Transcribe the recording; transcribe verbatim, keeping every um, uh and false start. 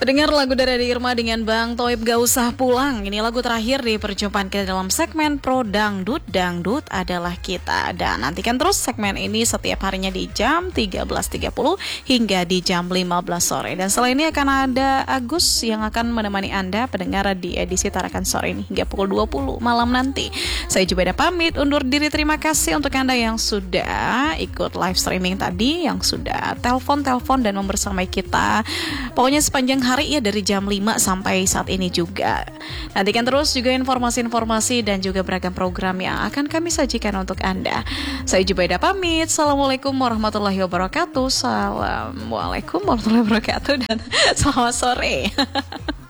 Pendengar lagu dari Adi Irma dengan Bang Toib Gak Usah Pulang. Ini lagu terakhir di perjumpaan kita dalam segmen Pro Dangdut. Dangdut adalah kita. Dan nantikan terus segmen ini setiap harinya di jam tiga belas tiga puluh hingga di jam lima belas sore. Dan setelah ini akan ada Agus yang akan menemani Anda pendengar di edisi Tarakan Sore ini hingga pukul dua puluh malam nanti. Saya Jubaida pamit undur diri. Terima kasih untuk Anda yang sudah ikut live streaming tadi, yang sudah telepon-telepon dan membersamai kita. Pokoknya sepanjang hari ya dari jam lima sampai saat ini juga. Nantikan terus juga informasi-informasi dan juga beragam program yang akan kami sajikan untuk Anda. Saya Jubaida pamit. Assalamualaikum warahmatullahi wabarakatuh. Assalamualaikum warahmatullahi wabarakatuh dan selamat sore.